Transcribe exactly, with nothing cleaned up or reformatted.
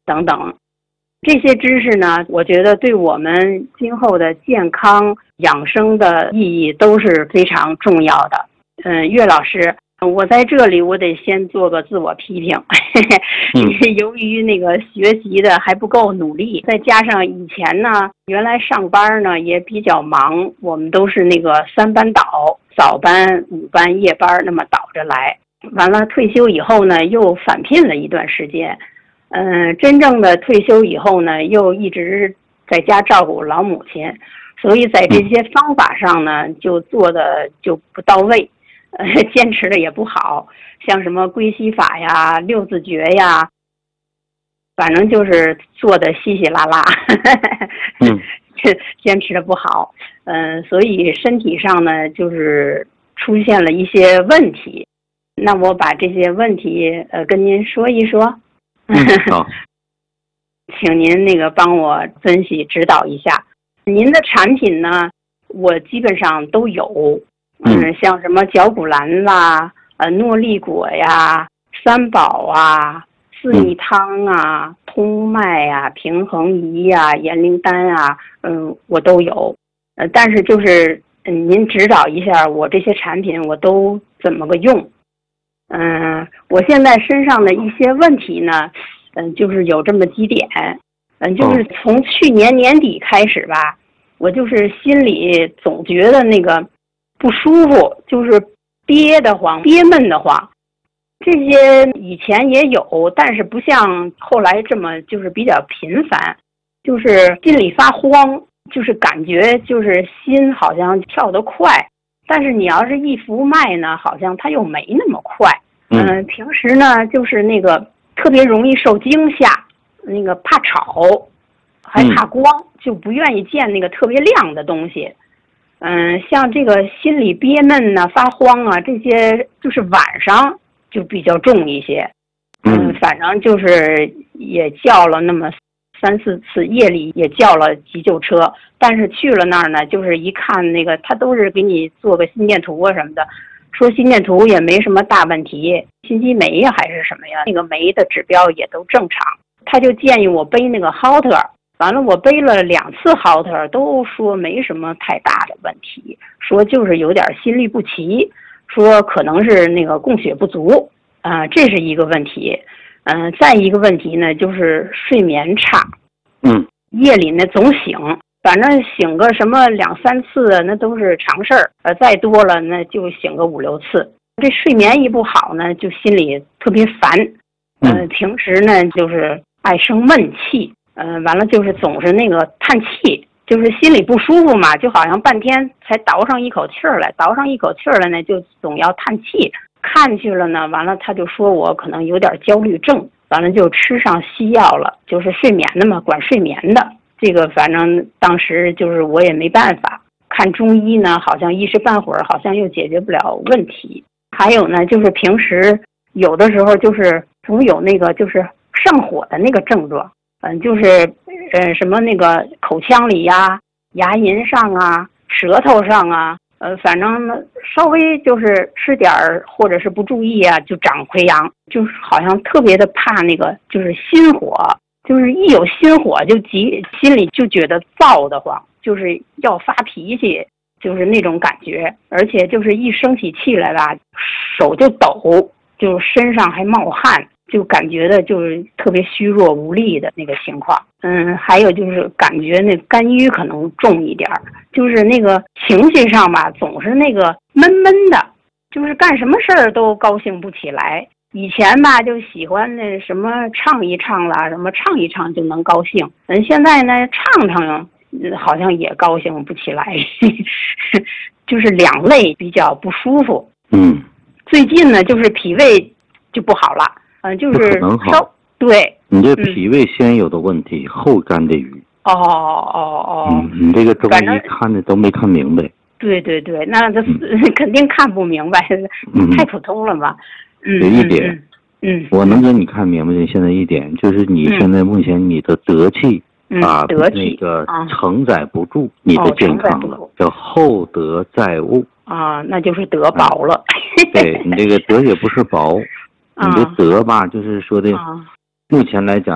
等等。这些知识呢，我觉得对我们今后的健康养生的意义都是非常重要的。嗯，岳老师，我在这里我得先做个自我批评，由于那个学习的还不够努力，再加上以前呢，原来上班呢也比较忙，我们都是那个三班倒，早班、午班、夜班那么倒着来。完了退休以后呢，又返聘了一段时间。嗯，真正的退休以后呢，又一直在家照顾老母亲，所以在这些方法上呢，就做的就不到位，呃，坚持的也不好，像什么归西法呀、六字诀呀，反正就是做的稀稀拉拉，嗯，坚持的不好，嗯、呃，所以身体上呢，就是出现了一些问题。那我把这些问题呃跟您说一说。 嗯，好， 请您那个帮我分析指导一下。您的产品呢，我基本上都有，嗯，像什么绞股蓝啦、呃诺丽果呀、三宝啊、四逆汤啊、通脉啊、平衡仪啊、延灵丹啊，嗯，我都有。呃，但是就是嗯，您指导一下我这些产品我都怎么个用？嗯，我现在身上的一些问题呢，嗯，就是有这么几点，嗯，就是从去年年底开始吧，我就是心里总觉得那个不舒服，就是憋得慌、憋闷得慌。这些以前也有，但是不像后来这么就是比较频繁，就是心里发慌，就是感觉就是心好像跳得快。但是你要是一服脉呢，好像它又没那么快。嗯、呃，平时呢就是那个特别容易受惊吓，那个怕吵，还怕光，就不愿意见那个特别亮的东西。嗯、呃，像这个心里憋闷呐、发慌啊，这些就是晚上就比较重一些。嗯，反正就是也叫了那么三四次，夜里也叫了急救车，但是去了那儿呢，就是一看那个他都是给你做个心电图啊什么的，说心电图也没什么大问题，心肌酶呀还是什么呀，那个酶的指标也都正常。他就建议我背那个 Holter， 完了我背了两次 Holter， 都说没什么太大的问题，说就是有点心律不齐，说可能是那个供血不足啊、呃，这是一个问题。嗯、呃，再一个问题呢，就是睡眠差， 嗯， 夜里呢总醒，反正醒个什么两三次那都是常事儿，呃，再多了那就醒个五六次。这睡眠一不好呢，就心里特别烦，呃，平时呢就是爱生闷气，呃，完了就是总是那个叹气，就是心里不舒服嘛，就好像半天才倒上一口气儿来，倒上一口气儿来呢，就总要叹气。看去了呢，完了他就说我可能有点焦虑症，完了就吃上西药了，就是睡眠的嘛，管睡眠的。这个反正当时就是我也没办法，看中医呢，好像一时半会儿好像又解决不了问题。还有呢，就是平时有的时候就是总有那个就是上火的那个症状，嗯，就是呃什么那个口腔里呀、牙龈上啊、舌头上啊。呃，反正呢，稍微就是吃点儿，或者是不注意啊，就长溃疡，就是好像特别的怕那个，就是心火，就是一有心火就急，心里就觉得躁得慌，就是要发脾气，就是那种感觉，而且就是一生起气来吧，手就抖，就身上还冒汗，就感觉的就是特别虚弱无力的那个情况。嗯，还有就是感觉那肝郁可能重一点，就是那个情绪上吧，总是那个闷闷的，就是干什么事儿都高兴不起来。以前吧就喜欢那什么唱一唱啦，什么唱一唱就能高兴。嗯，现在呢唱唱好像也高兴不起来，就是两肋比较不舒服。 嗯， 最近呢就是脾胃就不好了，嗯，就是烧。 对， 你这脾胃先有的问题，嗯、后肝的郁。 哦哦哦， 嗯，你这个中医看的都没看明白。 对对对，那这、嗯、肯定看不明白， 嗯、 太普通了吧？嗯， 有一点， 嗯，嗯我能给你看明白的现在一点，就是你现在目前你的德气、 嗯、 啊， 德气那个承载不住你的健康了， 哦、 叫厚德载物啊，那就是德薄了。 嗯、对你这个德也不是薄，你这德吧，就是说的。 啊目前来讲